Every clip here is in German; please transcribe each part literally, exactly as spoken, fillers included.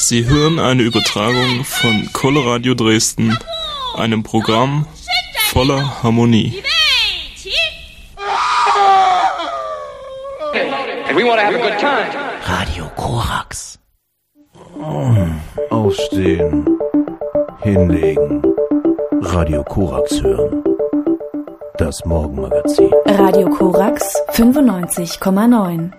Sie hören eine Übertragung von Coloradio Dresden, einem Programm voller Harmonie. Radio Korax. Aufstehen. Hinlegen. Radio Korax hören. Das Morgenmagazin. Radio Korax fünfundneunzig Komma neun.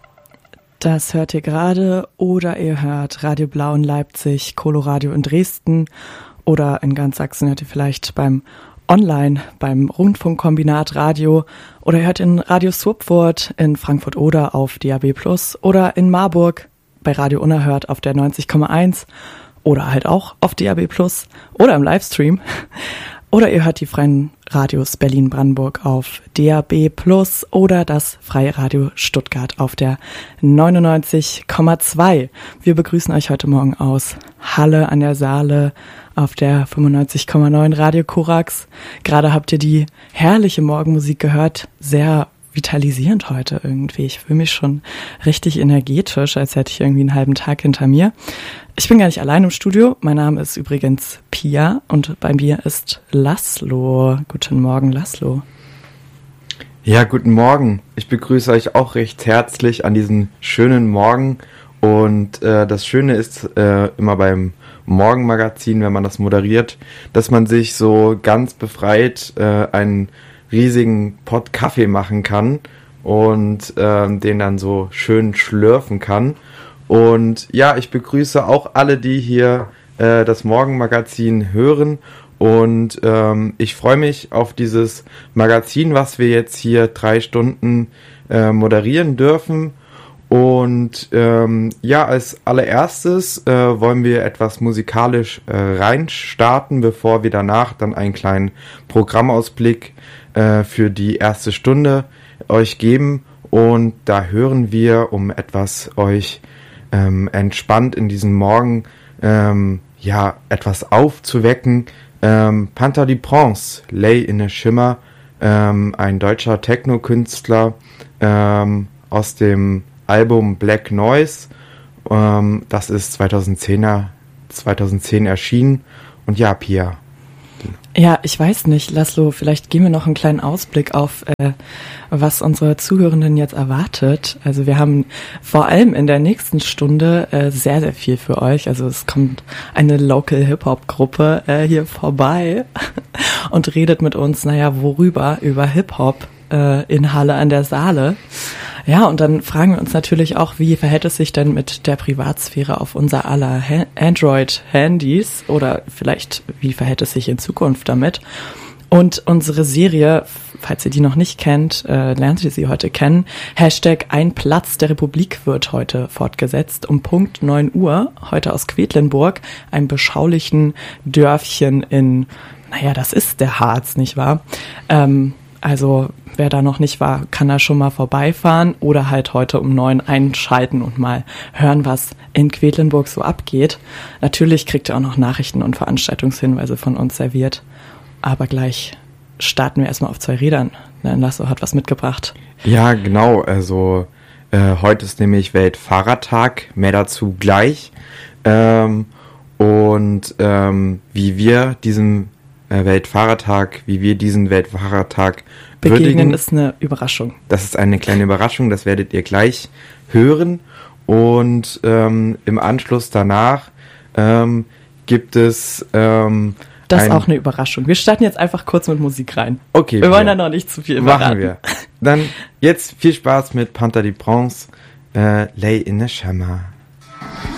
Das hört ihr gerade oder ihr hört Radio Blau in Leipzig, Coloradio in Dresden oder in ganz Sachsen hört ihr vielleicht beim Online, beim Rundfunkkombinat Radio oder ihr hört in Radio Swupfurt in Frankfurt oder auf D A B plus oder in Marburg bei Radio Unerhört auf der neunzig Komma eins oder halt auch auf D A B plus oder im Livestream. Oder ihr hört die freien Radios Berlin-Brandenburg auf D A B plus oder das Freie Radio Stuttgart auf der neunundneunzig Komma zwei. Wir begrüßen euch heute Morgen aus Halle an der Saale auf der fünfundneunzig Komma neun Radio Korax. Gerade habt ihr die herrliche Morgenmusik gehört, sehr vitalisierend heute irgendwie. Ich fühle mich schon richtig energetisch, als hätte ich irgendwie einen halben Tag hinter mir. Ich bin gar nicht allein im Studio. Mein Name ist übrigens Pia und bei mir ist Laszlo. Guten Morgen, Laszlo. Ja, guten Morgen. Ich begrüße euch auch recht herzlich an diesem schönen Morgen. Und äh, das Schöne ist äh, immer beim Morgenmagazin, wenn man das moderiert, dass man sich so ganz befreit äh, einen riesigen Pott Kaffee machen kann und äh, den dann so schön schlürfen kann. Und ja, ich begrüße auch alle, die hier äh, das Morgenmagazin hören. Und ähm, ich freue mich auf dieses Magazin, was wir jetzt hier drei Stunden äh, moderieren dürfen. Und ähm, ja, als allererstes äh, wollen wir etwas musikalisch äh, reinstarten, bevor wir danach dann einen kleinen Programmausblick äh, für die erste Stunde euch geben. Und da hören wir, um etwas euch ähm, entspannt in diesem Morgen ähm, ja etwas aufzuwecken, ähm, Panther die Prince, Lay in a Shimmer, ähm, ein deutscher Techno-Künstler ähm, aus dem Album Black Noise, ähm, das ist zweitausendzehner, zweitausendzehn erschienen. Und ja, Pia. Ja, ich weiß nicht, Laszlo, vielleicht geben wir noch einen kleinen Ausblick auf, äh, was unsere Zuhörenden jetzt erwartet. Also wir haben vor allem in der nächsten Stunde äh, sehr, sehr viel für euch. Also es kommt eine Local Hip-Hop-Gruppe äh, hier vorbei und redet mit uns, naja, worüber? Über Hip-Hop äh, in Halle an der Saale. Ja, und dann fragen wir uns natürlich auch, wie verhält es sich denn mit der Privatsphäre auf unser aller ha- Android-Handys oder vielleicht, wie verhält es sich in Zukunft damit? Und unsere Serie, falls ihr die noch nicht kennt, äh, lernt ihr sie heute kennen. Hashtag Ein Platz der Republik wird heute fortgesetzt um Punkt neun Uhr, heute aus Quedlinburg, einem beschaulichen Dörfchen in, naja, das ist der Harz, nicht wahr? Ähm, also wer da noch nicht war, kann da schon mal vorbeifahren oder halt heute um neun einschalten und mal hören, was in Quedlinburg so abgeht. Natürlich kriegt ihr auch noch Nachrichten und Veranstaltungshinweise von uns serviert. Aber gleich starten wir erstmal auf zwei Rädern. Laszlo hat was mitgebracht. Ja, genau. Also äh, heute ist nämlich Weltfahrradtag. Mehr dazu gleich. Ähm, und ähm, wie wir diesen äh, Weltfahrradtag, wie wir diesen Weltfahrradtag Begegnen würdigen, ist eine Überraschung. Das ist eine kleine Überraschung. Das werdet ihr gleich hören. Und ähm, im Anschluss danach ähm, gibt es ähm, Das ist ein, auch eine Überraschung. Wir starten jetzt einfach kurz mit Musik rein. Okay. Wir wollen ja. da noch nicht zu viel Machen verraten. wir. Dann jetzt viel Spaß mit Panther die Prince, äh, Lay in a Shimmer.